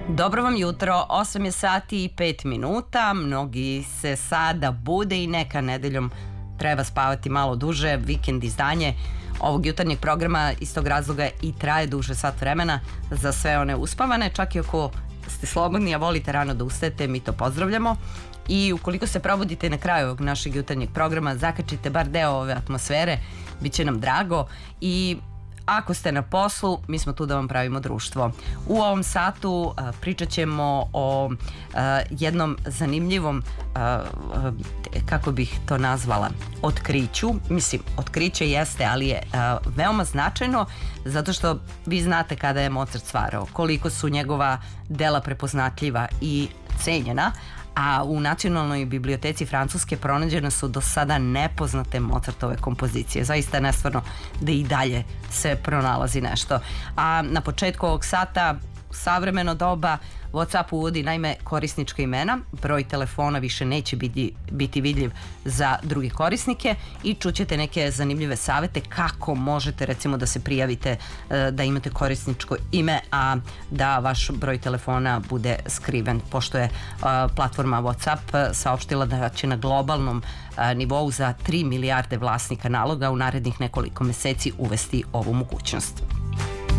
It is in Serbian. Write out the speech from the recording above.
Dobro vam jutro, 8 je sati i 5 minuta, mnogi se sada bude i neka nedeljom treba spavati malo duže, vikend izdanje ovog jutarnjeg programa iz tog razloga i traje duže sat vremena za sve one uspavane, čak i ako ste slobodni, a volite rano da ustajete, mi to pozdravljamo. I ukoliko se probudite na kraju ovog našeg jutarnjeg programa, zakačite bar deo ove atmosfere, bit će nam drago. I ako ste na poslu, mi smo tu da vam pravimo društvo. U ovom satu pričat ćemo o jednom zanimljivom, kako bih to nazvala, otkriću. Mislim, otkriće jeste, ali je veoma značajno zato što vi znate kada je Mozart stvarao, koliko su njegova dela prepoznatljiva i cenjena, a u Nacionalnoj biblioteci Francuske pronađene su do sada nepoznate Mozartove kompozicije. Zaista je nestvarno da i dalje se pronalazi nešto. A na početku ovog sata, savremeno doba, WhatsApp uvodi naime korisnička imena, broj telefona više neće biti vidljiv za druge korisnike i čućete neke zanimljive savete kako možete recimo da se prijavite da imate korisničko ime, a da vaš broj telefona bude skriven, pošto je platforma WhatsApp saopštila da će na globalnom nivou za 3 milijarde vlasnika naloga u narednih nekoliko meseci uvesti ovu mogućnost.